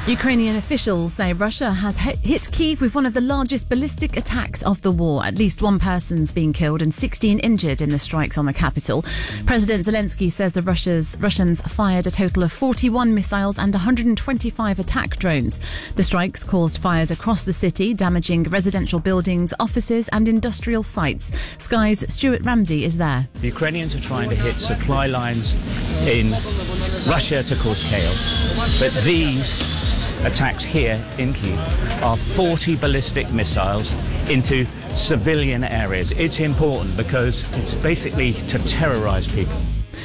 Ukrainian officials say Russia has hit Kyiv with one of the largest ballistic attacks of the war. At least one person's been killed and 16 injured in the strikes on the capital. President Zelensky says the Russians fired a total of 41 missiles and 125 attack drones. The strikes caused fires across the city, damaging residential buildings, offices and industrial sites. Sky's Stuart Ramsey is there. The Ukrainians are trying to hit supply lines in Russia to cause chaos, but these attacks here in Kyiv are 40 ballistic missiles into civilian areas. It's important because it's basically to terrorize people.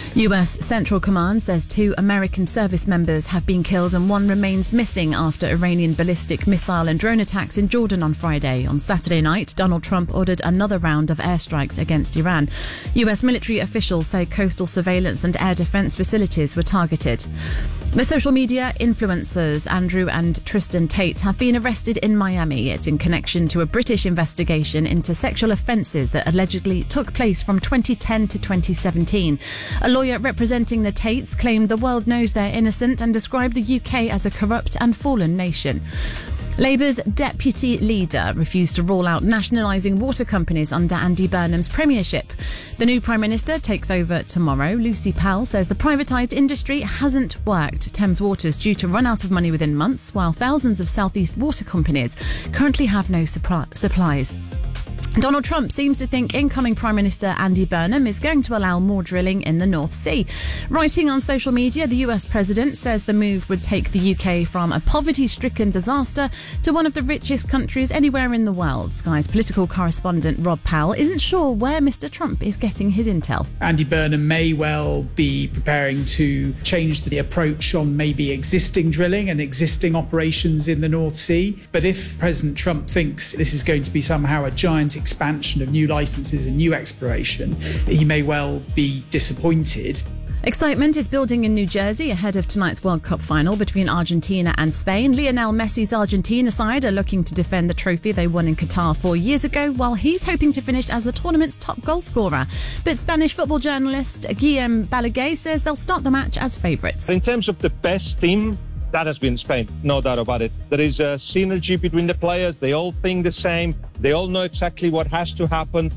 US Central Command says 2 American service members have been killed and 1 remains missing after Iranian ballistic missile and drone attacks in Jordan on Friday. On Saturday night, Donald Trump ordered another round of airstrikes against Iran. US military officials say coastal surveillance and air defense facilities were targeted. The social media influencers Andrew and Tristan Tate have been arrested in Miami. It's in connection to a British investigation into sexual offences that allegedly took place from 2010 to 2017. A lawyer representing the Tates claimed the world knows they're innocent and described the UK as a corrupt and fallen nation. Labour's deputy leader refused to rule out nationalising water companies under Andy Burnham's premiership. The new Prime Minister takes over tomorrow. Lucy Powell says the privatised industry hasn't worked. Thames Water's due to run out of money within months, while thousands of South East water companies currently have no supplies. Donald Trump seems to think incoming Prime Minister Andy Burnham is going to allow more drilling in the North Sea. Writing on social media, the US president says the move would take the UK from a poverty-stricken disaster to one of the richest countries anywhere in the world. Sky's political correspondent Rob Powell isn't sure where Mr. Trump is getting his intel. Andy Burnham may well be preparing to change the approach on maybe existing drilling and existing operations in the North Sea. But if President Trump thinks this is going to be somehow a giant expansion of new licenses and new exploration, he may well be disappointed. Excitement is building in New Jersey ahead of tonight's World Cup final between Argentina and Spain. Lionel Messi's Argentina side are looking to defend the trophy they won in Qatar 4 years ago, while he's hoping to finish as the tournament's top goal scorer. But Spanish football journalist Guillem Balaguer says they'll start the match as favourites. In terms of the best team, that has been Spain, no doubt about it. There is a synergy between the players. They all think the same. They all know exactly what has to happen.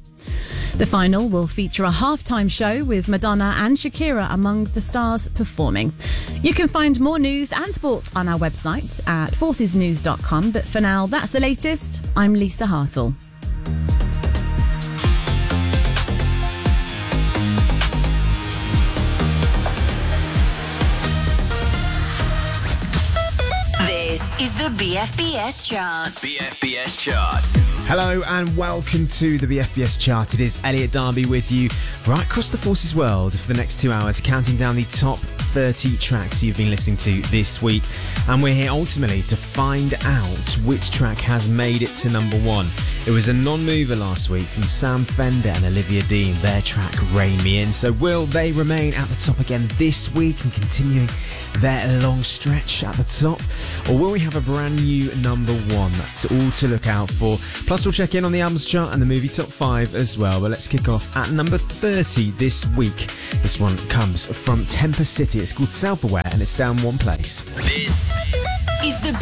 The final will feature a halftime show with Madonna and Shakira among the stars performing. You can find more news and sports on our website at forcesnews.com. But for now, that's the latest. I'm Lisa Hartle. Is the BFBS chart. BFBS chart. Hello and welcome to the BFBS chart. It is Elliot Darby with you right across the Forces world for the next 2 hours, counting down the top 30 tracks you've been listening to this week. And we're here ultimately to find out which track has made it to number 1. It was a non-mover last week from Sam Fender and Olivia Dean, their track Rein Me In. So will they remain at the top again this week and continuing their long stretch at the top? Or will we have a brand new number 1? That's all to look out for. Plus we'll check in on the albums chart and the movie top 5 as well. But let's kick off at number 30 this week. This one comes from Temper City. It's called Self-Aware and it's down 1 place. This is the